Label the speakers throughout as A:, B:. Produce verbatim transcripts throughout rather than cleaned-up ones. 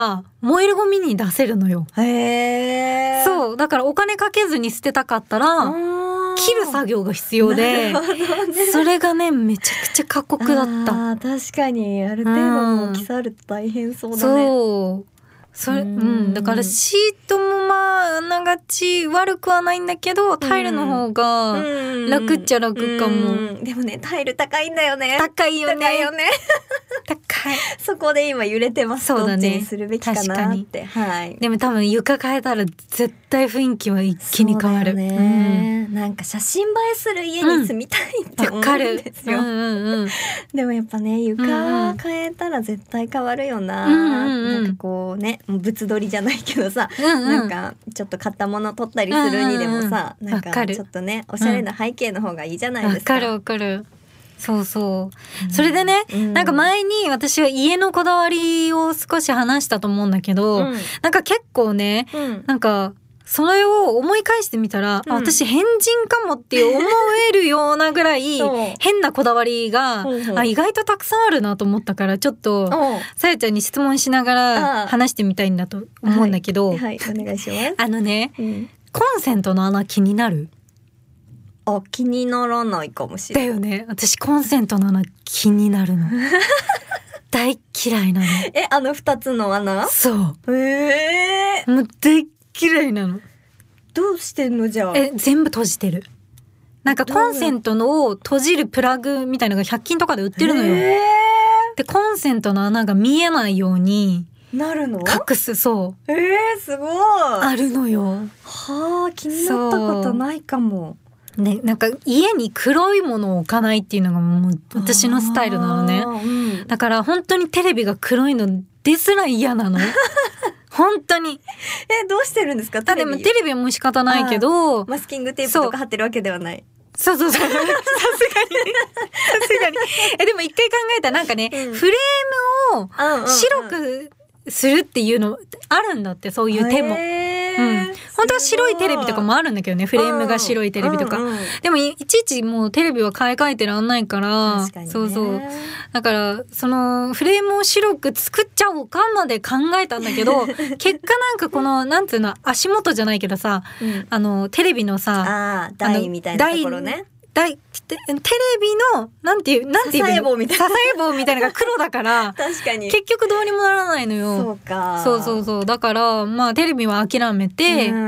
A: 燃えるゴミに出せるのよ。
B: へー。
A: そう。だからお金かけずに捨てたかったら、切る作業が必要で、ね、それがね、めちゃくちゃ過酷だった。
B: あ確かに、ある程度の大きさあると大変そうだね。
A: そう。それ、うん。だからシートもまあ、あながち悪くはないんだけど、タイルの方が楽っちゃ楽かも。
B: でもね、タイル高いんだよね。
A: 高いよね。
B: 高いよね。
A: 高い。
B: そこで今揺れてます。
A: そうだね。
B: どっちにするべきかなって。はい。
A: でも多分床変えたら絶対雰囲気は一気に変わる。
B: ね、うん、なんか写真映えする家に住みたいって思うんですよ。
A: うんうんうん、
B: でもやっぱね、床変えたら絶対変わるよな。うんうんうん、なんかこうね、物撮りじゃないけどさ、うんうん、なんかちょっと買ったもの撮ったりするにでもさ、うんうん、なんかちょっとね、おしゃれな背景の方がいいじゃないですか。
A: わかるわかる。そうそう。それでね、うん、なんか前に私は家のこだわりを少し話したと思うんだけど、うん、なんか結構ね、うん、なんか、それを思い返してみたら、うん、私変人かもって思えるようなぐらい変なこだわりが、あ、意外とたくさんあるなと思ったから、ちょっとさやちゃんに質問しながら話してみたいんだと思うんだけど、
B: はい、はい、お願いします。
A: あのね、うん、コンセントの穴気になる？
B: あ、気にならないかもしれない。
A: だよね。私コンセントの穴気になるの。大嫌いなの。
B: え、あの二つの穴？
A: そう。
B: えー、
A: もう大嫌いなの。
B: どうしてんのじゃあ？
A: え、全部閉じてる。なんかコンセントのを閉じるプラグみたいなのがひゃく均とかで売ってるのよ。えー、で、コンセントの穴が見えないように
B: なるの？
A: 隠す、そう。
B: えー、すごい。
A: あるのよ。
B: はあ、気になったことないかも。
A: ね、なんか家に黒いものを置かないっていうのがもう私のスタイルなのね、うん、だから本当にテレビが黒いのですら嫌なの本当に
B: え、どうしてるんですか？テレビ？
A: でもテレビはもう仕方ないけど
B: マスキングテープとか貼ってるわけではない。
A: そうそうそうさすがにさすがにえでも一回考えたらなんかね、うん、フレームを白くするっていうのあるんだって、そういう手も、うん、本当は白いテレビとかもあるんだけどね、フレームが白いテレビとか、うんうんうん、でも い, いちいちもうテレビは買い替えてらんないから、確かにね、そうそう、だからそのフレームを白く作っちゃおうかまで考えたんだけど結果なんかこのなんていうの、足元じゃないけどさ、うん、あのテレビのさ、
B: あ台みたいなところね、
A: テ, テレビのなんていうなんていうの、支え棒みたいな支え棒みたいなのが黒だから確かに結局どうにもならないのよ。
B: そうか。
A: そうそうそう。だからまあテレビは諦めて、うん、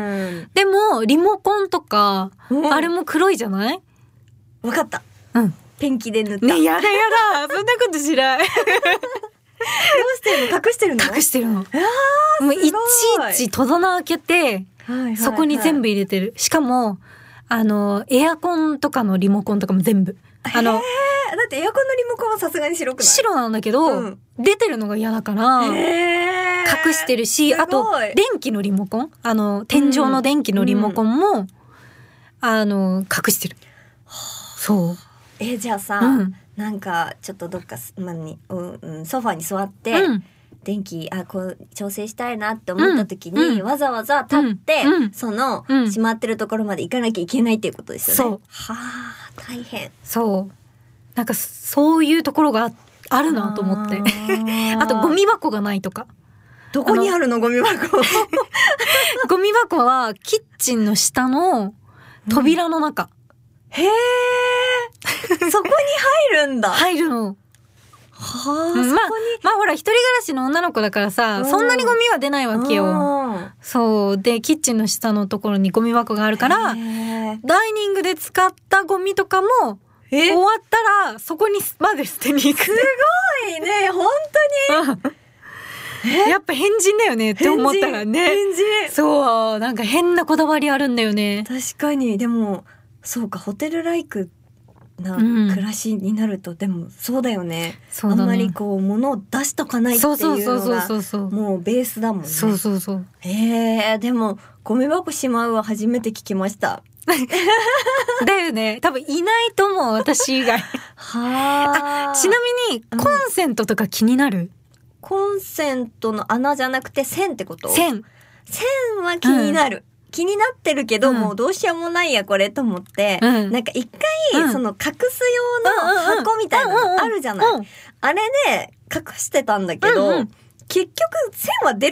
A: でもリモコンとか、うん、あれも黒いじゃない？
B: わかった。
A: うん。
B: ペンキで塗った。
A: ね、やだやだ。そんなことしない。どう
B: してるの？隠してるの？
A: 隠してるの。あー、もういちいち戸棚開けて、はいはいはい、そこに全部入れてる。しかもあのエアコンとかのリモコンとかも全部あの、
B: だってエアコンのリモコンはさすがに白くない？
A: 白なんだけど、うん、出てるのが嫌だから隠してるし、あと電気のリモコン、あの天井の電気のリモコンも、うん、あの隠してる。そう。
B: えじゃあさ、うん、なんかちょっとどっか、まあにうんうん、ソファに座って、うん、電気あこう調整したいなって思った時に、うん、わざわざ立って、うん、その、うん、閉まってるところまで行かなきゃいけないっていうことですよね。そう。はあ、大変。
A: そう。なんかそういうところが あ, あるなと思って。あ, あとゴミ箱がないとか。
B: どこにあるのゴミ箱？
A: ゴミ箱はキッチンの下の扉の中。
B: うん、へー。そこに入るんだ。
A: 入るの。
B: はあ、
A: まあ、まあほら一人暮らしの女の子だからさ、そんなにゴミは出ないわけよ。そうでキッチンの下のところにゴミ箱があるから、ダイニングで使ったゴミとかも終わったらそこにまで捨てに行く。
B: すごいね、本当に。
A: やっぱ変人だよねって思ったらね。
B: 変人。
A: そう、なんか変なこだわりあるんだよね。
B: 確かに。でもそうか、ホテルライクな暮らしになると、うん、でもそうだよね。そうだね。あんまりこう物を出しとかないっていうのがもうベースだもんね。そうそうそう。へえ、でもゴミ箱しまうは初めて聞きました。
A: だよね。多分いないと思う、私以外。はあ。ちなみにコンセントとか気になる？うん、
B: コンセントの穴じゃなくて線ってこと？
A: 線。
B: 線は気になる。うん、気になってるけど、うん、もうどうしようもないやこれと思って、うん、なんか一回、うん、その隠す用の箱みたいなのあるじゃない、うんうんうん、あれで隠してたんだけど、うんうん、 結局線は出